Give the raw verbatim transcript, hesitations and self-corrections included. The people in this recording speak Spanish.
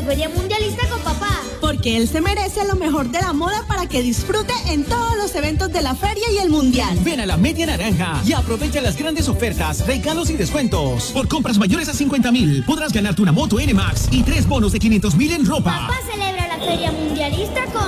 Feria Mundialista con papá. Porque él se merece lo mejor de la moda para que disfrute en todos los eventos de la feria y el mundial. Ven a la Media Naranja y aprovecha las grandes ofertas, regalos y descuentos. Por compras mayores a cincuenta mil podrás ganarte una moto N-Max y tres bonos de quinientos mil en ropa. Papá celebra la Feria Mundialista con